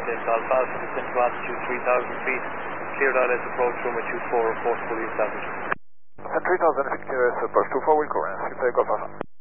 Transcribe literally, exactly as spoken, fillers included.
Delta Alpha, descend to altitude three thousand feet, cleared I L S approach room at two four, report fully established. three thousand feet, clear S approach two four, will cover, take off.